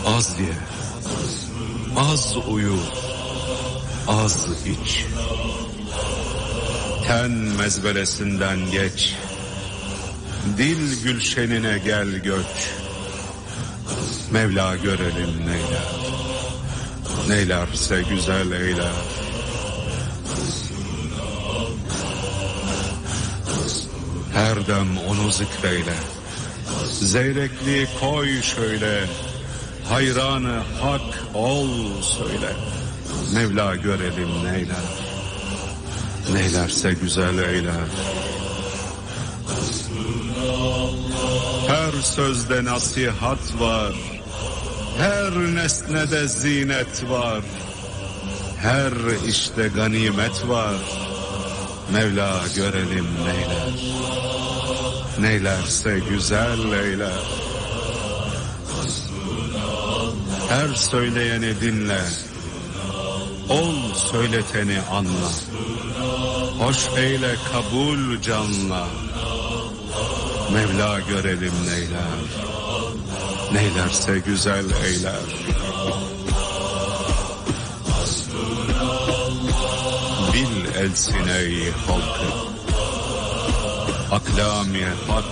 Az ye, az uyu, az iç. Ten mezbelesinden geç, dil gülşenine gel göç. Mevla görelim neyler, neylerse güzel eyler. Her dem onu zikreyle, zeyrekli koy şöyle, hayranı hak ol söyle. Mevla görelim neyler, neylerse güzel eyler. Her sözde nasihat var, her nesnede zinet var, her işte ganimet var. Mevla görelim neyler, neylerse güzel eyler. Her söyleyeni dinle, ol söyleteni anla. Hoş eyle kabul canla. Mevla görelim neyler, neylerse güzel eyler. Bil elsin ey halkı, aklamiye hak